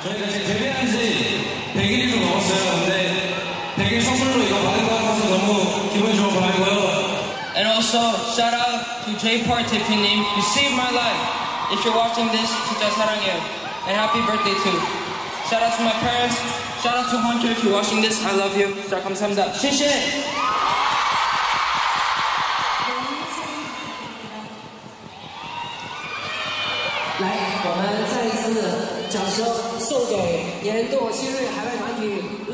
저희가 지금 데뷔한 지 100일이 넘었어요. 근데 100일 선물로 이거 받은 것 같아서 너무 기분이 좋은 밤이고요. And also, shout out to J Park 대표님. You saved my life. If you're watching this, 진짜 사랑해요. And happy birthday too. Shout out to my parents. Shout out to Hunter. If you're watching this, I love you. 진짜 감사합니다. 谢谢. 来，我们再一次掌声送给年度新锐海外团体